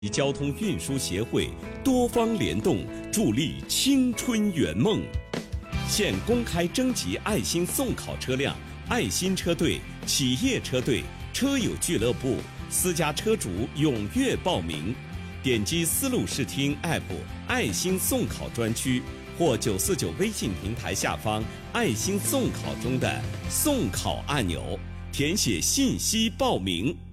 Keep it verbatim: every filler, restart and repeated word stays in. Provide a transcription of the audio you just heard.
交通运输协会多方联动，助力青春圆梦。现公开征集爱心送考车辆，爱心车队、企业车队、车友俱乐部、私家车主踊跃报名。点击丝路视听 App 爱心送考专区，或九四九微信平台下方爱心送考中的送考按钮，填写信息报名。